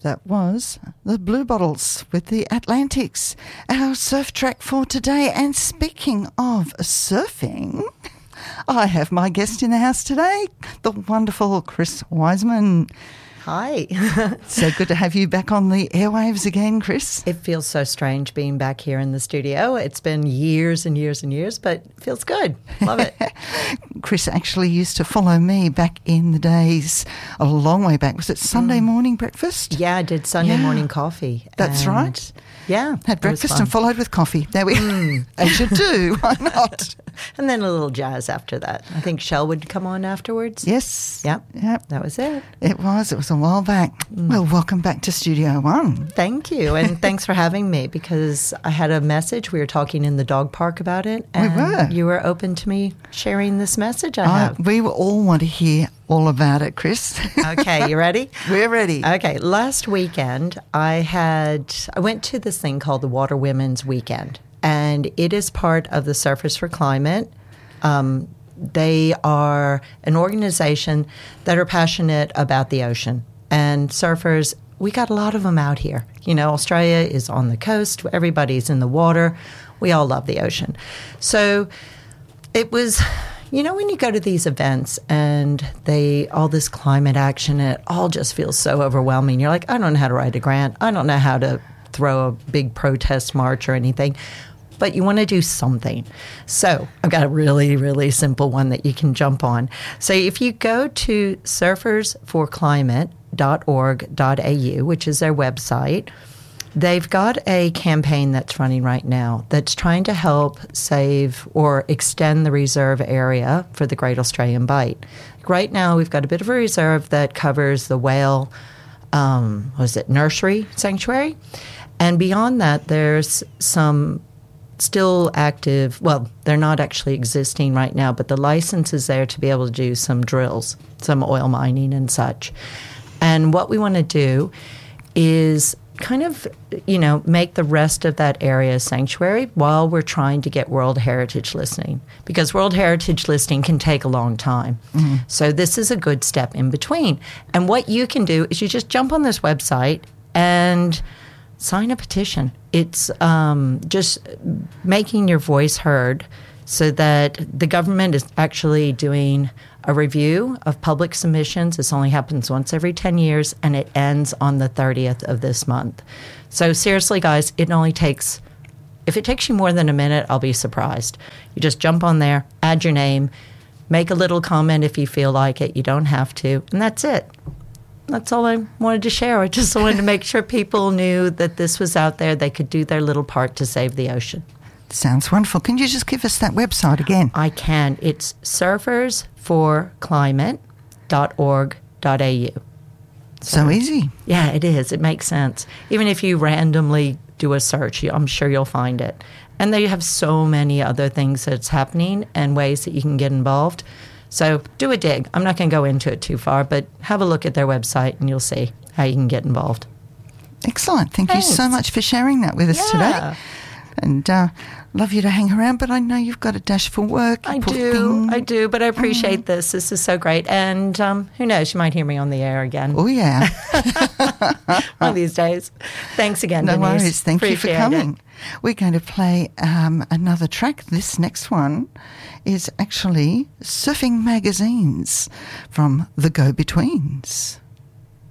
That was the Blue Bottles with the Atlantics, our surf track for today. And speaking of surfing, I have my guest in the house today, the wonderful Chris Wiseman. Hi. So good to have you back on the airwaves again, Chris. It feels so strange being back here in the studio. It's been years and years and years, but it feels good. Love it. Chris actually used to follow me back in the days, a long way back. Was it Sunday morning breakfast? Yeah, I did Sunday morning coffee. That's right. Yeah. Had breakfast and followed with coffee. There we go. As you do. Why not? And then a little jazz after that. I think Shell would come on afterwards. Yes. Yep. That was it. It was a while back. Well, welcome back to Studio One. Thank you. And thanks for having me, because I had a message. We were talking in the dog park about it. And we were. You were open to me sharing this message I have. We all want to hear all about it, Chris. Okay, you ready? We're ready. Okay, last weekend I went to this thing called the Water Women's Weekend, and it is part of the Surfers for Climate. They are an organization that are passionate about the ocean. And surfers, we got a lot of them out here. You know, Australia is on the coast. Everybody's in the water. We all love the ocean. So it was, you know, when you go to these events and all this climate action, it all just feels so overwhelming. You're like, I don't know how to write a grant. I don't know how to throw a big protest march or anything. But you want to do something. So I've got a really, really simple one that you can jump on. So if you go to surfersforclimate.org.au, which is their website, they've got a campaign that's running right now that's trying to help save or extend the reserve area for the Great Australian Bight. Right now, we've got a bit of a reserve that covers the whale, nursery sanctuary. And beyond that, there's some still active, well, they're not actually existing right now, but the license is there to be able to do some drills, some oil mining and such. And what we want to do is kind of, make the rest of that area a sanctuary while we're trying to get World Heritage listing, because World Heritage listing can take a long time. Mm-hmm. So this is a good step in between. And what you can do is you just jump on this website and sign a petition. It's just making your voice heard so that the government is actually doing a review of public submissions. This only happens once every 10 years, and it ends on the 30th of this month. So seriously, guys, if it takes you more than a minute, I'll be surprised. You just jump on there, add your name, make a little comment if you feel like it. You don't have to, and that's it. That's all I wanted to share. I just wanted to make sure people knew that this was out there. They could do their little part to save the ocean. Sounds wonderful. Can you just give us that website again? I can. It's surfersforclimate.org.au. So easy. Yeah, it is. It makes sense. Even if you randomly do a search, I'm sure you'll find it. And they have so many other things that's happening and ways that you can get involved. So do a dig. I'm not going to go into it too far, but have a look at their website and you'll see how you can get involved. Excellent. Thank you so much for sharing that with us today. And love you to hang around, but I know you've got a dash for work. I do, but I appreciate this. This is so great. And who knows, you might hear me on the air again. Oh, yeah. One of these days. Thanks again, Denise. No worries. Thank you for coming. It. We're going to play another track. This next one is actually Surfing Magazines from The Go-Betweens.